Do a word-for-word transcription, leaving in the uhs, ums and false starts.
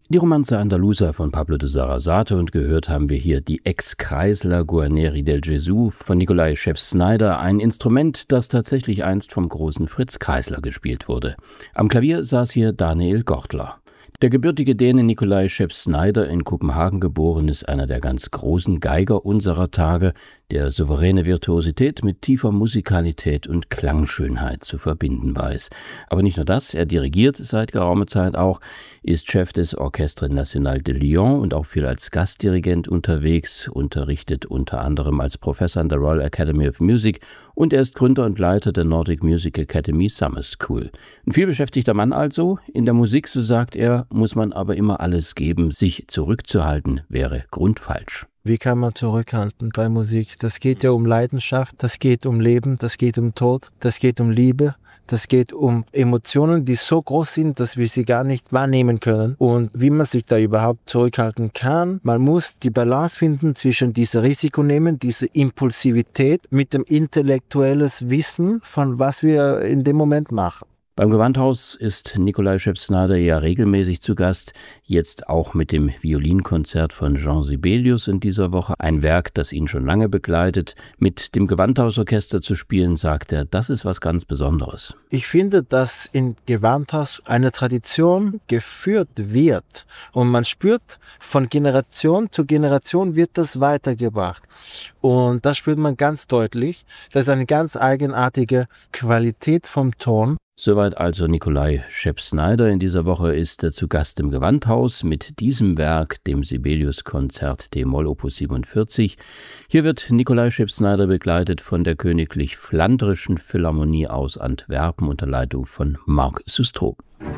Die Romanza Andaluza von Pablo de Sarasate, und gehört haben wir hier die Ex-Kreisler Guarneri del Gesù von Nikolai Scheps-Snyder, ein Instrument, das tatsächlich einst vom großen Fritz Kreisler gespielt wurde. Am Klavier saß hier Daniel Gortler. Der gebürtige Däne Nikolai Scheps-Snyder, in Kopenhagen geboren, ist einer der ganz großen Geiger unserer Tage, der souveräne Virtuosität mit tiefer Musikalität und Klangschönheit zu verbinden weiß. Aber nicht nur das, er dirigiert seit geraumer Zeit auch, ist Chef des Orchestre National de Lyon und auch viel als Gastdirigent unterwegs, unterrichtet unter anderem als Professor an der Royal Academy of Music, und er ist Gründer und Leiter der Nordic Music Academy Summer School. Ein vielbeschäftigter Mann also. In der Musik, so sagt er, muss man aber immer alles geben. Sich zurückzuhalten wäre grundfalsch. Wie kann man zurückhalten bei Musik? Das geht ja um Leidenschaft, das geht um Leben, das geht um Tod, das geht um Liebe, das geht um Emotionen, die so groß sind, dass wir sie gar nicht wahrnehmen können. Und wie man sich da überhaupt zurückhalten kann, man muss die Balance finden zwischen dieser Risiko nehmen, diese Impulsivität mit dem intellektuellen Wissen, von was wir in dem Moment machen. Beim Gewandhaus ist Nikolai Scheps-Snyder ja regelmäßig zu Gast, jetzt auch mit dem Violinkonzert von Jean Sibelius in dieser Woche, ein Werk, das ihn schon lange begleitet. Mit dem Gewandhausorchester zu spielen, sagt er, das ist was ganz Besonderes. Ich finde, dass im Gewandhaus eine Tradition geführt wird und man spürt, von Generation zu Generation wird das weitergebracht. Und das spürt man ganz deutlich. Das ist eine ganz eigenartige Qualität vom Ton. Soweit also Nikolai Scheps-Snyder. In dieser Woche ist er zu Gast im Gewandhaus mit diesem Werk, dem Sibelius-Konzert D-Moll Opus siebenundvierzig. Hier wird Nikolai Scheps-Snyder begleitet von der Königlich Flandrischen Philharmonie aus Antwerpen unter Leitung von Marc Sustrot.